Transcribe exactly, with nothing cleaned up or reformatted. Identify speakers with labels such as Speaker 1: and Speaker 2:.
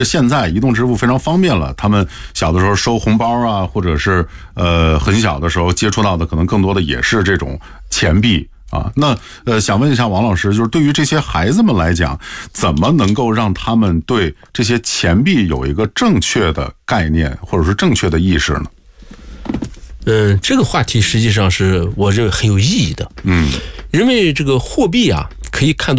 Speaker 1: 现在移动支付非常方便了，他们小的时候收红包啊，或者是呃很小的时候接触到的可能更多的也是这种钱币啊。那呃想问一下王老师，就是对于这些孩子们来讲，怎么能够让他们对这些钱币有一个正确的概念，或者是正确的意识呢？
Speaker 2: 嗯，这个话题实际上是我认为很有意义的。
Speaker 1: 嗯，
Speaker 2: 因为这个货币啊，可以看作